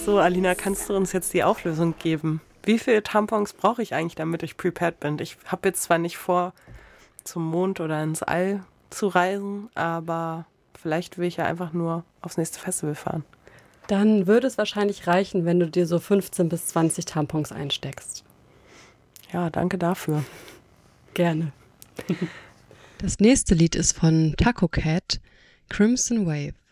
So, Alina, kannst du uns jetzt die Auflösung geben? Wie viele Tampons brauche ich eigentlich, damit ich prepared bin? Ich habe jetzt zwar nicht vor, zum Mond oder ins All zu reisen, aber vielleicht will ich ja einfach nur aufs nächste Festival fahren. Dann würde es wahrscheinlich reichen, wenn du dir so 15 bis 20 Tampons einsteckst. Ja, danke dafür. Gerne. Das nächste Lied ist von Taco Cat, Crimson Wave.